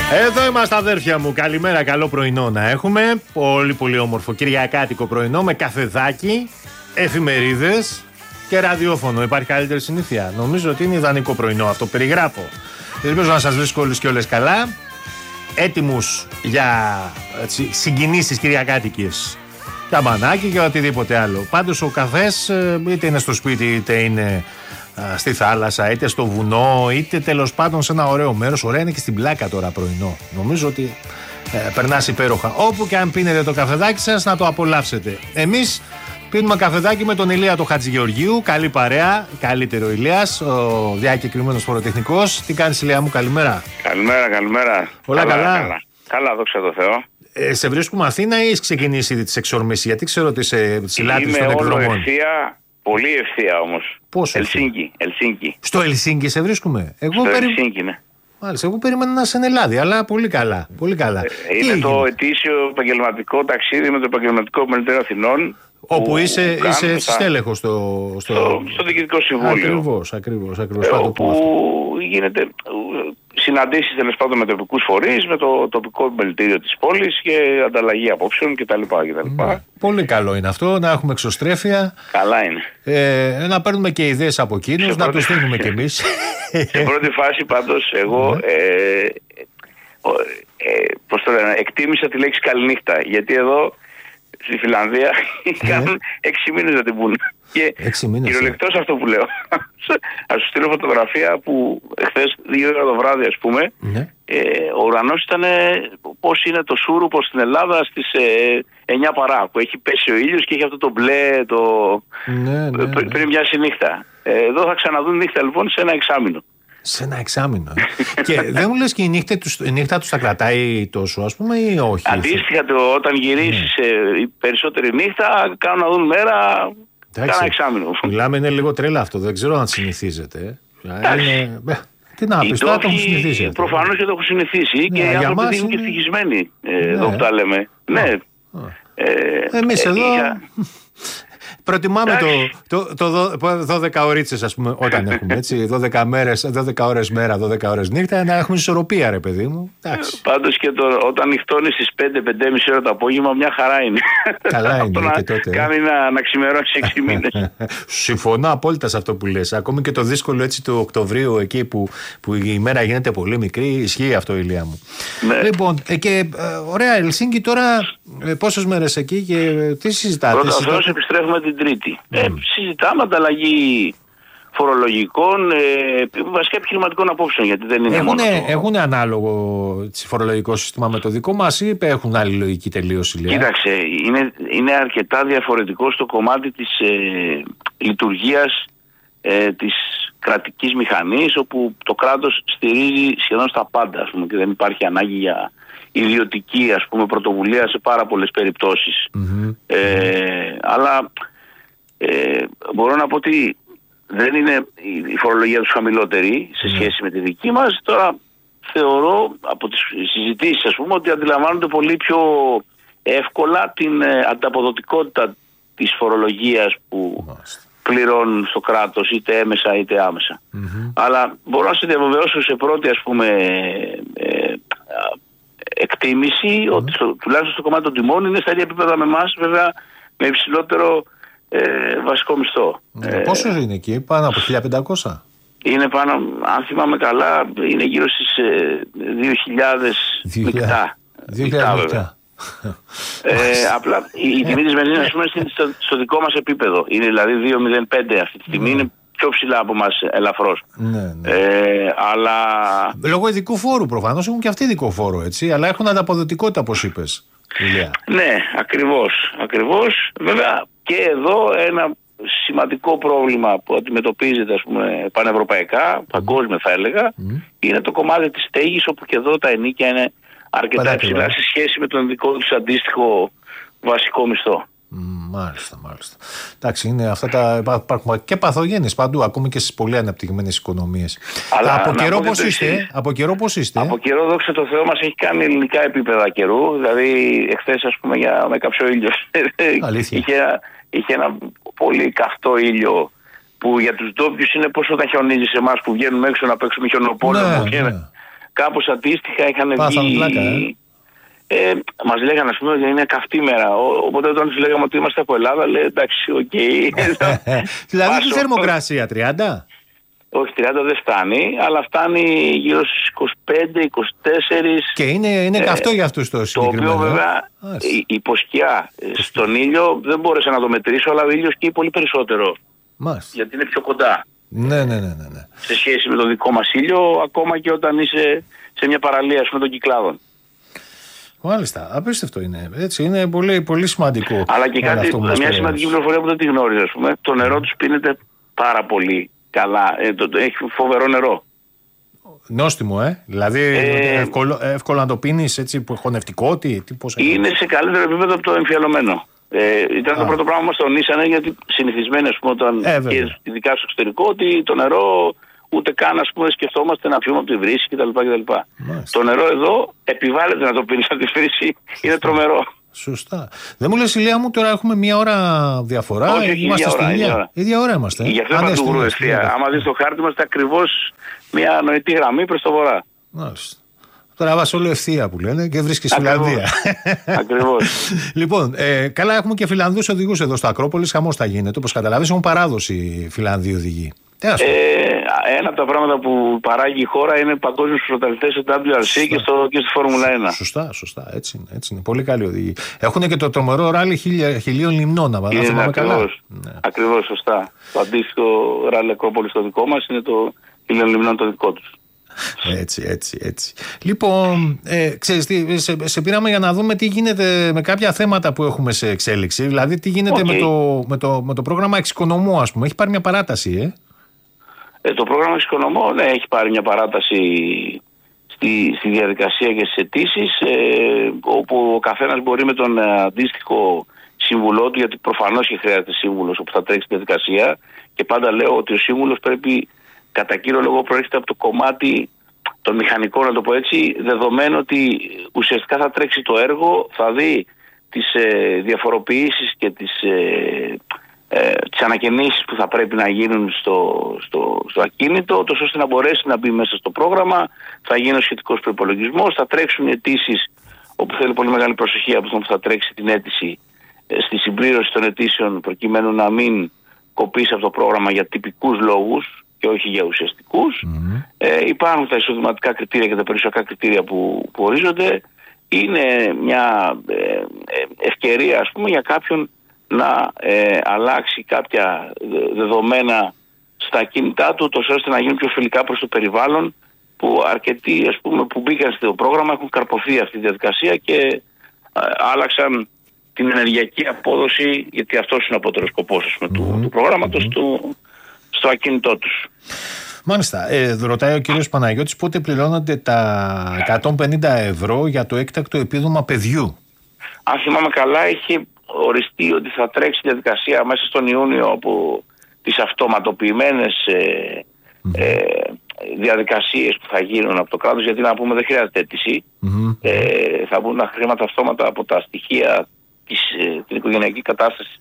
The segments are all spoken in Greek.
Εδώ είμαστε, αδέρφια μου. Καλημέρα, καλό πρωινό να έχουμε. Πολύ πολύ όμορφο κυριακάτικο πρωινό με καφεδάκι, εφημερίδες και ραδιόφωνο. Υπάρχει καλύτερη συνήθεια? Νομίζω ότι είναι ιδανικό πρωινό αυτό. Περιγράφω. Ελπίζω να σας βρίσκω όλους και όλες καλά. Έτοιμους για συγκινήσεις κυριακάτικες. Για μπανάκι και οτιδήποτε άλλο. Πάντως ο καφές είτε είναι στο σπίτι είτε είναι στη θάλασσα, είτε στο βουνό, είτε τέλος πάντων σε ένα ωραίο μέρος. Ωραία είναι και στην πλάκα τώρα πρωινό. Νομίζω ότι περνάς υπέροχα. Όπου και αν πίνετε το καφεδάκι σας, να το απολαύσετε. Εμείς πίνουμε καφεδάκι με τον Ηλία το Χατζηγεωργίου. Καλή παρέα, καλύτερο Ηλίας, ο διακεκριμένος φοροτεχνικός. Τι κάνεις, Ηλία μου, καλημέρα? Καλημέρα. Όλα καλά. Καλά, δόξα τω Θεώ. Σε βρίσκουμε Αθήνα ή έχεις ξεκινήσει ήδη τις εξορμήσεις? Γιατί ξέρω ότι είσαι συλλάτης των εκδρομών. Είμαι όλο ευθεία, πολύ ευθεία όμως. Πόσο? Ελσίνκι. Στο Ελσίνκι σε βρίσκουμε? Ελσίνκι, ναι. Μάλιστα, εγώ περίμενα να είσαι στην Ελλάδα, αλλά πολύ καλά. Είναι το ετήσιο επαγγελματικό ταξίδι με το επαγγελματικό επιμελητήριο Αθηνών. Όπου είσαι στέλεχος στο Διοικητικό Συμβούλιο. Ακριβώς. Όπου γίνεται συναντήσεις τέλος πάντων με τοπικούς φορείς, με το τοπικό επιμελητήριο της πόλης και ανταλλαγή απόψεων κτλ. Πολύ καλό είναι αυτό, να έχουμε εξωστρέφεια. Καλά είναι. Να παίρνουμε και ιδέες από εκείνους, να τους δίνουμε κι εμείς. Σε πρώτη φάση πάντως εγώ εκτίμησα τη λέξη καληνύχτα, γιατί εδώ στη Φιλανδία κάνουν 6 μήνες να την πούν. Και κυριολεκτός αυτό που λέω. Ας σου στείλω φωτογραφία που εχθές 2 ώρα το βράδυ, ας πούμε, ο ουρανός ήταν πώς είναι το Σούρουπο στην Ελλάδα στις 9 παρά, που έχει πέσει ο ήλιος και έχει αυτό το μπλε πριν μοιάσει νύχτα. Εδώ θα ξαναδούν νύχτα λοιπόν σε ένα εξάμηνο. Σε ένα εξάμηνο. Και δεν μου λες και η νύχτα τους θα κρατάει τόσο, ας πούμε, ή όχι? Αντίστοιχα, όταν γυρίσεις η περισσότερη νύχτα, κάνουν να δουν μέρα. Κάνα εξάμηνο. Μιλάμε, είναι λίγο τρέλα αυτό. Δεν ξέρω αν συνηθίζεται. Τι να πεις, τώρα το έχουν συνηθίσει. Προφανώς και το έχουν συνηθίσει. Και οι άνθρωποι είναι και ευτυχισμένοι. Εδώ που τα λέμε. Ναι. Εμείς εδώ προτιμάμε το 12 ωρίτσες, ας πούμε, όταν έχουμε έτσι 12 ώρες μέρα, 12 ώρες νύχτα, να έχουμε ισορροπία, ρε παιδί μου. Πάντως και όταν νυχτώνει στις 5-5,5 ώρα το απόγευμα, μια χαρά είναι. Καλά είναι και τότε. Κάνει να ξημερώσει 6 μήνες. Συμφωνώ απόλυτα σε αυτό που λες. Ακόμη και το δύσκολο έτσι του Οκτωβρίου, εκεί που η μέρα γίνεται πολύ μικρή, ισχύει αυτό, Ηλία μου. Λοιπόν, και ωραία, Ελσίνκι τώρα, πόσες μέρες εκεί και τι συζητάτε? Πρώτα επιστρέφουμε την Τρίτη. Συζητάμε ανταλλαγή φορολογικών, βασικά επιχειρηματικών απόψεων, γιατί δεν είναι μόνο. Έχουν ανάλογο φορολογικό σύστημα με το δικό μας ή έχουν άλλη λογική τελείως, Ηλία? Κοίταξε, είναι αρκετά διαφορετικό στο κομμάτι της λειτουργίας της κρατικής μηχανής, όπου το κράτος στηρίζει σχεδόν στα πάντα, ας πούμε, και δεν υπάρχει ανάγκη για ιδιωτική, ας πούμε, πρωτοβουλία σε πάρα πολλές περιπτώσεις. Αλλά μπορώ να πω ότι δεν είναι η φορολογία τους χαμηλότερη σε σχέση με τη δική μας. Τώρα θεωρώ από τις συζητήσεις, ας πούμε, ότι αντιλαμβάνονται πολύ πιο εύκολα την ανταποδοτικότητα της φορολογίας που πληρώνουν στο κράτος, είτε έμεσα είτε άμεσα. Αλλά μπορώ να σε διαβεβαιώσω σε πρώτη, ας πούμε, εκτίμηση ότι τουλάχιστον στο κομμάτι των τιμών είναι στα ίδια επίπεδα με εμάς, βέβαια με υψηλότερο βασικό μισθό. Πόσο είναι εκεί, πάνω από 1.500? Είναι πάνω, αν θυμάμαι καλά, είναι γύρω στις 2.000 μεικτά. 2.000 απλά η τιμή της βενζίνας, ας πούμε, στο δικό μας επίπεδο. Είναι δηλαδή 2.05 αυτή τη στιγμή, είναι πιο ψηλά από μας ελαφρώς. Αλλά λόγω ειδικού φόρου προφανώς έχουν και αυτοί ειδικό φόρο, έτσι, αλλά έχουν ανταποδοτικότητα, όπως είπες, Ηλία. Ναι, ακριβώς. Βέβαια και εδώ ένα σημαντικό πρόβλημα που αντιμετωπίζεται, ας πούμε, πανευρωπαϊκά, παγκόσμια θα έλεγα, είναι το κομμάτι της στέγης, όπου και εδώ τα ενοίκια είναι αρκετά υψηλά σε σχέση με τον δικό τους αντίστοιχο βασικό μισθό. Μάλιστα. Εντάξει, είναι αυτά υπάρχουν και παθογένειες παντού, ακόμη και στις πολύ αναπτυγμένες οικονομίες. Αλλά από καιρό πώς είστε? Από καιρό, δόξα τω Θεώ, μας έχει κάνει ελληνικά επίπεδα καιρού. Δηλαδή, εχθές, ας πούμε, με κάποιο ήλιο. Είχε ένα πολύ καυτό ήλιο που για τους ντόπιους είναι πόσο όταν χιονίζει σε εμάς που βγαίνουμε έξω να παίξουμε χιονοπόλεμο. κάπως αντίστοιχα είχαν βγει. Μας λέγανε, ας πούμε, ότι είναι καυτή μέρα. Οπότε όταν τους λέγαμε ότι είμαστε από Ελλάδα, λέει εντάξει, οκ. Δηλαδή τη θερμοκρασία 30? Όχι, 30 δεν φτάνει, αλλά φτάνει γύρω στις 25-24. Και είναι καυτό για αυτούς το συγκεκριμένο. Το οποίο βέβαια υποσκιά στον ήλιο δεν μπόρεσα να το μετρήσω, αλλά ο ήλιος καίει πολύ περισσότερο. Γιατί είναι πιο κοντά. Ναι. Σε σχέση με το δικό μας ήλιο, ακόμα και όταν είσαι σε μια παραλία με των Κυκλάδων. Μάλιστα, απίστευτο είναι. Έτσι, είναι πολύ, πολύ σημαντικό. Αλλά και κάτι, μια σημαντική πληροφορία που δεν τη γνώριζα, ας πούμε. Το νερό τους πίνεται πάρα πολύ καλά. Έχει φοβερό νερό. Νόστιμο, Δηλαδή εύκολο να το πίνεις, έτσι, χωνευτικό, πώς είναι σε καλύτερο επίπεδο από το εμφιαλωμένο. Ήταν το πρώτο πράγμα που μας τονίσανε, γιατί συνηθισμένοι, ας πούμε, όταν και ειδικά στο εξωτερικό, ότι το νερό ούτε καν, ας πούμε, σκεφτόμαστε να πιούμε από τη βρύση κτλ. Το νερό εδώ επιβάλλεται να το πίνεις από τη βρύση, είναι τρομερό. Σωστά. Δεν μου λες, Ηλία μου, τώρα έχουμε μία ώρα διαφορά? Όχι, ίδια ώρα είμαστε. Γι' αυτό είπα του γουρού ευθεία. Άμα δεις το χάρτη, είμαστε ακριβώς μία νοητή γραμμή προς το βορρά. Μάλιστα. Τώρα βάζω όλο ευθεία που λένε και βρίσκεις Φιλανδία. Ακριβώς. Λοιπόν, καλά, έχουμε και Φιλανδούς οδηγούς εδώ στο Ακρόπολης. Χαμός θα γίνεται. Όπως καταλάβεις, έχουν παράδοση οι Φιλανδοί οδηγοί. Ένα από τα πράγματα που παράγει η χώρα είναι παγκόσμιους πρωταθλητές στο WRC και στη Φόρμουλα 1. Σωστά. Έτσι είναι. Πολύ καλή οδηγή. Έχουν και το τρομερό ράλι 1000 λιμνών. Ακριβώς, σωστά. Το αντίστοιχο ράλι Ακρόπολης το δικό μας είναι το 1000 λιμνών το δικό τους. Έτσι. Λοιπόν, ξέρεις τι, σε πήραμε για να δούμε τι γίνεται με κάποια θέματα που έχουμε σε εξέλιξη. Δηλαδή, τι γίνεται με το πρόγραμμα Εξοικονομώ, ας πούμε. Έχει πάρει μια παράταση, Το πρόγραμμα Εξοικονομώ, ναι, έχει πάρει μια παράταση στη διαδικασία και στις αιτήσεις, όπου ο καθένας μπορεί με τον αντίστοιχο σύμβουλό του, γιατί προφανώς και χρειάζεται σύμβουλος όπου θα τρέξει τη διαδικασία, και πάντα λέω ότι ο σύμβουλος πρέπει, κατά κύριο λόγο, προέρχεται από το κομμάτι των μηχανικών, να το πω έτσι, δεδομένου ότι ουσιαστικά θα τρέξει το έργο, θα δει τις διαφοροποιήσεις και τις ανακαινήσεις που θα πρέπει να γίνουν στο ακίνητο, τόσο ώστε να μπορέσει να μπει μέσα στο πρόγραμμα, θα γίνει ο σχετικός προϋπολογισμός, θα τρέξουν αιτήσεις, όπου θέλει πολύ μεγάλη προσοχή από αυτόν που θα τρέξει την αίτηση, στη συμπλήρωση των αιτήσεων, προκειμένου να μην κοπήσει από το πρόγραμμα για τυπικούς λόγους και όχι για ουσιαστικούς. Υπάρχουν τα εισοδηματικά κριτήρια και τα περιουσιακά κριτήρια που ορίζονται. Είναι μια ευκαιρία, ας πούμε, για κάποιον να αλλάξει κάποια δεδομένα στα κινητά του, τόσο ώστε να γίνουν πιο φιλικά προς το περιβάλλον, που αρκετοί, ας πούμε, που μπήκαν στο πρόγραμμα έχουν καρποθεί αυτή τη διαδικασία και άλλαξαν την ενεργειακή απόδοση, γιατί αυτός είναι ο απότερος σκοπός, ας πούμε, του προγράμματος, στο ακίνητό τους. Μάλιστα. Ρωτάει ο κύριος Παναγιώτης πότε πληρώνονται τα 150 ευρώ για το έκτακτο επίδομα παιδιού. Αν θυμάμαι καλά, είχε οριστεί ότι θα τρέξει η διαδικασία μέσα στον Ιούνιο από τις αυτοματοποιημένες διαδικασίες που θα γίνουν από το κράτος, γιατί να πούμε δεν χρειάζεται αίτηση. Θα μπουν τα χρήματα αυτόματα από τα στοιχεία την οικογενειακή κατάσταση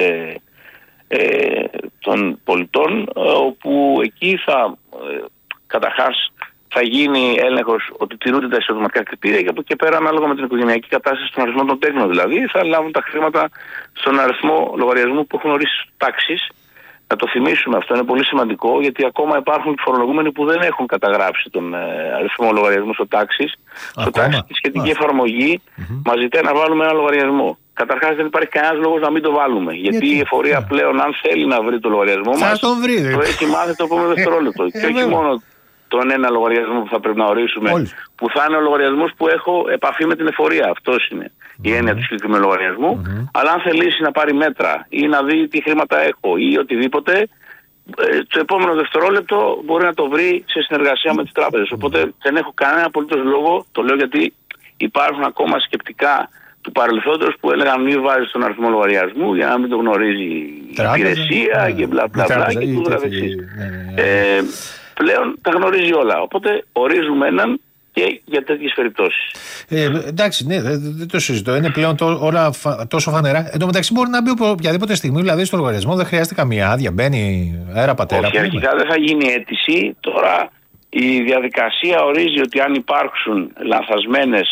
των πολιτών, όπου εκεί καταρχάς θα γίνει έλεγχος ότι τηρούνται τα εισοδηματικά κριτήρια, και από εκεί πέρα, ανάλογα με την οικογενειακή κατάσταση, στον αριθμό των τέκνων δηλαδή, θα λάβουν τα χρήματα στον αριθμό λογαριασμού που έχουν ορίσει τάξεις. Να το θυμίσουμε αυτό, είναι πολύ σημαντικό, γιατί ακόμα υπάρχουν φορολογούμενοι που δεν έχουν καταγράψει τον αριθμό λογαριασμού στο τάξης. Στο τάξη τη σχετική εφαρμογή μας ζητάει να βάλουμε ένα λογαριασμό. Καταρχάς δεν υπάρχει κανένας λόγος να μην το βάλουμε. Γιατί η εφορία πλέον, αν θέλει να βρει το λογαριασμό μας, το έχει μάθει το επόμενο δευτερόλεπτο. Και όχι μόνο τον ένα λογαριασμό που θα πρέπει να ορίσουμε, που θα είναι ο λογαριασμός που έχω επαφή με την εφορία. Αυτός είναι η έννοια του συγκεκριμένου λογαριασμού. Αλλά αν θελήσει να πάρει μέτρα ή να δει τι χρήματα έχω ή οτιδήποτε, το επόμενο δευτερόλεπτο μπορεί να το βρει σε συνεργασία με τις τράπεζες. Οπότε δεν έχω κανένα απολύτως λόγο, το λέω γιατί υπάρχουν ακόμα σκεπτικά του παρελθόντος που έλεγαν μην βάζεις τον αριθμό λογαριασμού για να μην το γνωρίζει η υπηρεσία και μπλα μπλα μπλα και τούτο καθεξής. Πλέον τα γνωρίζει όλα, οπότε ορίζουμε έναν και για τέτοιες περιπτώσεις. Εντάξει, ναι, δεν το συζητώ. Είναι πλέον όλα τόσο φανερά. Εν τω μεταξύ μπορεί να μπει οποιαδήποτε στιγμή, δηλαδή στο λογαριασμό δεν χρειάζεται καμία άδεια. Μπαίνει αέρα πατέρα. Όχι, αρχικά δεν θα γίνει αίτηση. Τώρα η διαδικασία ορίζει ότι αν υπάρξουν λανθασμένες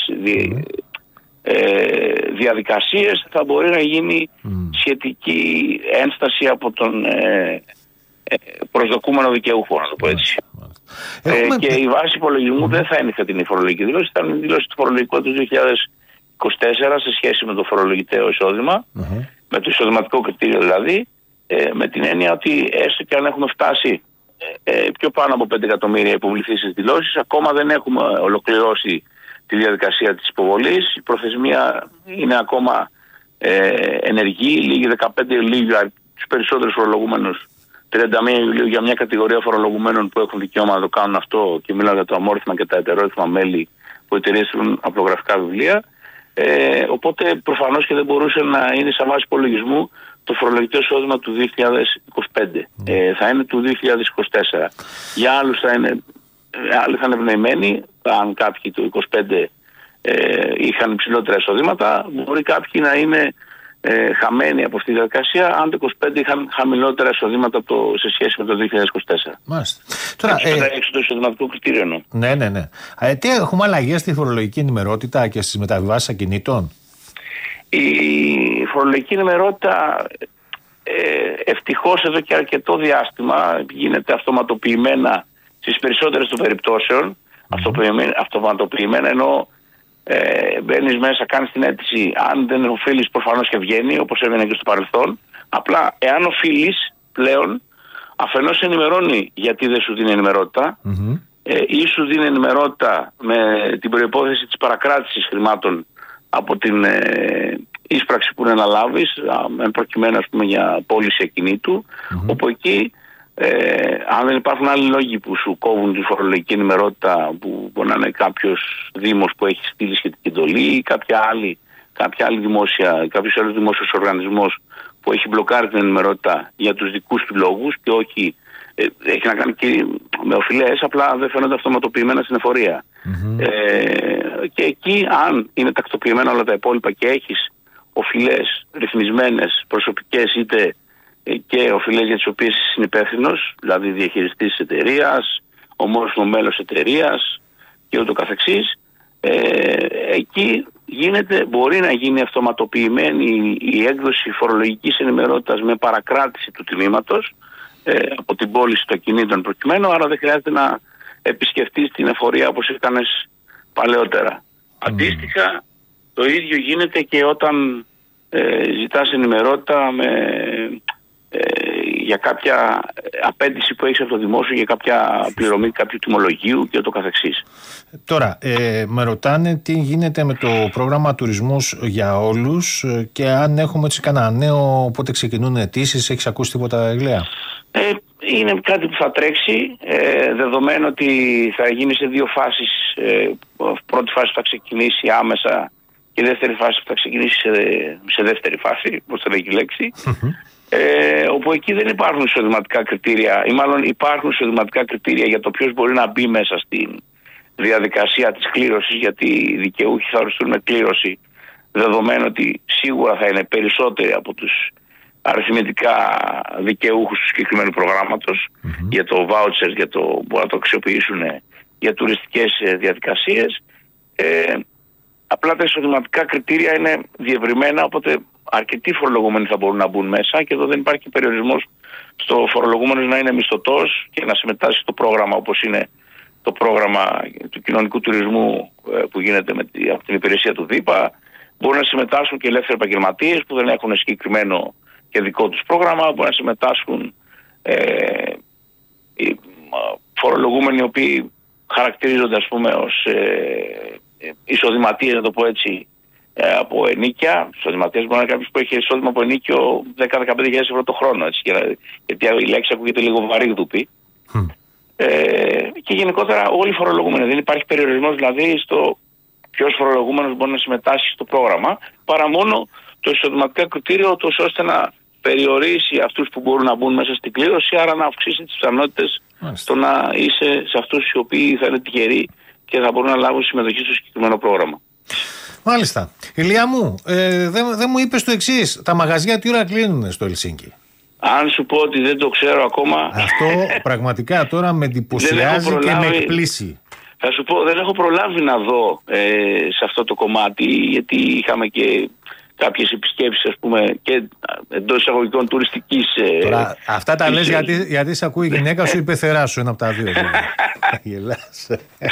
διαδικασίες θα μπορεί να γίνει σχετική ένσταση από τον προσδοκούμενο δικαιούχο, να το πω έτσι. Και η βάση υπολογισμού δεν θα είναι φετινή φορολογική δήλωση, θα είναι η δήλωση του φορολογικού του 2024 σε σχέση με το φορολογητέο εισόδημα, με το εισοδηματικό κριτήριο δηλαδή, με την έννοια ότι έστω και αν έχουμε φτάσει πιο πάνω από 5 εκατομμύρια υποβληθήσεις δηλώσεις, ακόμα δεν έχουμε ολοκληρώσει τη διαδικασία της υποβολής. Η προθεσμία είναι ακόμα ενεργή, λίγη 15 Ιουλίου για τους περισσότερους φορολογούμενους, 31 Ιουλίου για μια κατηγορία φορολογουμένων που έχουν δικαίωμα να το κάνουν αυτό, και μιλάω για το αμόρφημα και τα ετερόριθμα μέλη που εταιρείες θέλουν απλογραφικά βιβλία. Οπότε προφανώς και δεν μπορούσε να είναι σε βάση υπολογισμού το φορολογικό εισόδημα του 2025. Θα είναι του 2024. Για άλλους άλλοι θα είναι ευνοημένοι. Αν κάποιοι το 2025 είχαν υψηλότερα εισοδήματα, μπορεί κάποιοι να είναι χαμένοι από αυτή τη διαδικασία αν το 2025 είχαν χαμηλότερα εισοδήματα σε σχέση με το 2024. Μάλιστα. Τώρα, έξω το εισοδηματικό κριτήριο. Ναι. Τι έχουμε αλλαγές στη φορολογική ενημερότητα και στις μεταβιβάσεις ακινήτων? Η φορολογική ενημερότητα ευτυχώς εδώ και αρκετό διάστημα γίνεται αυτοματοποιημένα στις περισσότερες των περιπτώσεων. Αυτοματοποιημένα ενώ μπαίνεις μέσα, κάνεις την αίτηση, αν δεν οφείλεις προφανώς και βγαίνει, όπως έβαινε και στο παρελθόν. Απλά εάν οφείλεις πλέον, αφενός ενημερώνει γιατί δεν σου δίνει ενημερότητα, ή σου δίνει ενημερότητα με την προϋπόθεση της παρακράτησης χρημάτων από την ίσπραξη που είναι να λάβεις, προκειμένου ας πούμε για πώληση ακινήτου, όπου εκεί αν δεν υπάρχουν άλλοι λόγοι που σου κόβουν τη φορολογική ενημερότητα, που μπορεί να είναι κάποιος δήμος που έχει στείλει σχετική εντολή ή κάποιος άλλος δημόσιος οργανισμός που έχει μπλοκάρει την ενημερότητα για τους δικούς του λόγους και όχι έχει να κάνει και με οφειλές, απλά δεν φαίνονται αυτοματοποιημένα στην εφορία. Και εκεί αν είναι τακτοποιημένα όλα τα υπόλοιπα και έχεις οφειλές ρυθμισμένες προσωπικές είτε και οφειλές για τις οποίες είσαι συνυπεύθυνος, δηλαδή διαχειριστής της εταιρείας, ομόρφημο μέλος εταιρείας και ούτω καθεξής, εκεί μπορεί να γίνει αυτοματοποιημένη η έκδοση φορολογικής ενημερότητας με παρακράτηση του τιμήματος από την πώληση των ακινήτων προκειμένου, άρα δεν χρειάζεται να επισκεφτείς την εφορία όπως έκανες παλαιότερα. Αντίστοιχα, το ίδιο γίνεται και όταν ζητάς ενημερότητα για κάποια απέτηση που έχεις από το δημόσιο για κάποια πληρωμή κάποιου τιμολογίου και ούτω καθεξής. Τώρα, με ρωτάνε τι γίνεται με το πρόγραμμα τουρισμούς για όλους και αν έχουμε έτσι κανένα νέο, πότε ξεκινούν αιτήσεις, έχεις ακούσει τίποτα, Αγγλέα? Είναι κάτι που θα τρέξει, δεδομένου ότι θα γίνει σε 2 φάσεις. Πρώτη φάση θα ξεκινήσει άμεσα και η δεύτερη φάση θα ξεκινήσει σε δεύτερη φάση, όπως το λέει η λέξη. Όπου εκεί δεν υπάρχουν εισοδηματικά κριτήρια, ή μάλλον υπάρχουν εισοδηματικά κριτήρια για το ποιος μπορεί να μπει μέσα στην διαδικασία της κλήρωσης, γιατί οι δικαιούχοι θα οριστούν με κλήρωση, δεδομένου ότι σίγουρα θα είναι περισσότεροι από τους αριθμητικά δικαιούχους του συγκεκριμένου προγράμματος για το voucher, για το που να το αξιοποιήσουν για τουριστικές διαδικασίες. Απλά τα εισοδηματικά κριτήρια είναι διευρυμένα, οπότε αρκετοί φορολογούμενοι θα μπορούν να μπουν μέσα και εδώ δεν υπάρχει περιορισμός στο φορολογούμενος να είναι μισθωτός και να συμμετάσχει στο πρόγραμμα όπως είναι το πρόγραμμα του κοινωνικού τουρισμού που γίνεται από την υπηρεσία του ΔΥΠΑ. Μπορούν να συμμετάσχουν και ελεύθεροι επαγγελματίες που δεν έχουν συγκεκριμένο και δικό τους πρόγραμμα. Μπορούν να συμμετάσχουν οι φορολογούμενοι οι οποίοι χαρακτηρίζονται ας πούμε ως εισοδηματίες, να το πω έτσι, από ενίκια. Εισοδηματίες μπορεί να είναι κάποιος που έχει εισόδημα από ενίκιο 10-15.000 ευρώ το χρόνο, έτσι, γιατί η λέξη ακούγεται λίγο βαρύγδουπη. Και γενικότερα όλοι οι φορολογούμενοι. Δεν υπάρχει περιορισμός δηλαδή στο ποιος φορολογούμενος μπορεί να συμμετάσχει στο πρόγραμμα, παρά μόνο το εισοδηματικό κριτήριο, ώστε να περιορίσει αυτούς που μπορούν να μπουν μέσα στην κλήρωση, άρα να αυξήσει τις πιθανότητες στο να είσαι σε αυτούς οι οποίοι θα είναι τυχεροί και θα μπορούν να λάβουν συμμετοχή στο συγκεκριμένο πρόγραμμα. Μάλιστα. Ηλία μου, δεν μου είπες το εξής. Τα μαγαζιά τι ώρα κλείνουν στο Ελσίνκι? Αν σου πω ότι δεν το ξέρω ακόμα. Αυτό πραγματικά τώρα με εντυπωσιάζει και με εκπλήσει. Θα σου πω, δεν έχω προλάβει να δω σε αυτό το κομμάτι, γιατί είχαμε και κάποιες επισκέψεις, ας πούμε, και εντός εισαγωγικών τουριστικής. Τώρα, αυτά τα λες γιατί σε ακούει η γυναίκα σου ή η πεθερά σου, ένα από τα δύο. Γελάς.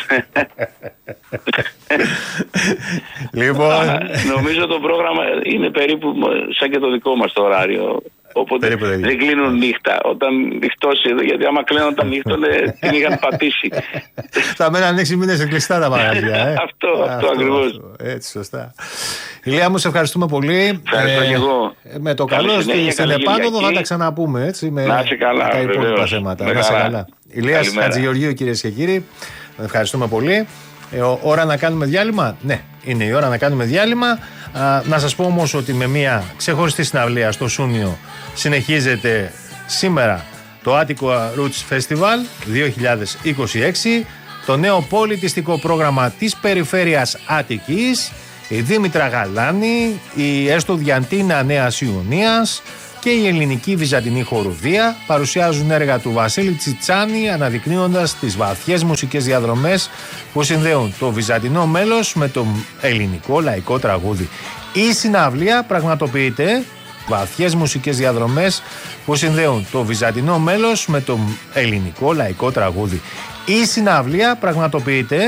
Λοιπόν. Νομίζω το πρόγραμμα είναι περίπου σαν και το δικό μας το ωράριο. Οπότε δεν κλείνουν νύχτα. Όταν νυχτώσει εδώ, γιατί άμα κλείνουν τα νύχτωνε, την είχαν πατήσει. Θα μέναν 6 μήνες κλειστά τα μαγαζιά. Αυτό ακριβώς. Έτσι, σωστά. Ηλία μου, σε ευχαριστούμε πολύ. Ευχαριστώ και εγώ. Με το καλό στην επάνωδο θα τα ξαναπούμε. Έτσι, με να είσαι καλά, τα υπόλοιπα θέματα. Να είσαι καλά. Ηλίας Χατζηγεωργίου, κυρίες και κύριοι. Ευχαριστούμε πολύ. Ώρα να κάνουμε διάλειμμα. Ναι, είναι η ώρα να κάνουμε διάλειμμα. Να σας πω όμως ότι με μια ξεχωριστή συναυλία στο Σούνιο συνεχίζεται σήμερα το Attica Roots Festival 2026, το νέο πολιτιστικό πρόγραμμα της περιφέρειας Αττικής. Η Δήμητρα Γαλάνη, η Εστοδιαντίνα Νέας Ιουνίας και η Ελληνική Βυζαντινή Χορουδία παρουσιάζουν έργα του Βασίλη Τσιτσάνη, αναδεικνύοντας τις βαθιές μουσικές διαδρομές που συνδέουν το βυζαντινό μέλος με το ελληνικό λαϊκό τραγούδι. Η συναυλία πραγματοποιείται, βαθιές μουσικές διαδρομές που συνδέουν το βυζαντινό μέλος με το ελληνικό λαϊκό τραγούδι. Η συναυλία πραγματοποιείται